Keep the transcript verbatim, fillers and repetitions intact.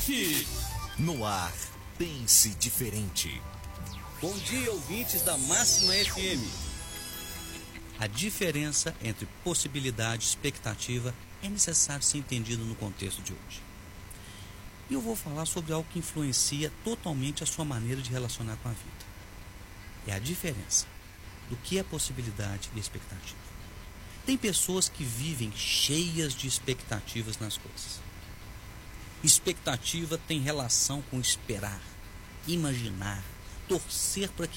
F. No ar, pense diferente. Bom dia, ouvintes da Máxima F M. A diferença entre possibilidade e expectativa é necessário ser entendido no contexto de hoje. E eu vou falar sobre algo que influencia totalmente a sua maneira de relacionar com a vida. É a diferença do que é possibilidade e expectativa. Tem pessoas que vivem cheias de expectativas nas coisas. Expectativa tem relação com esperar, imaginar, torcer para que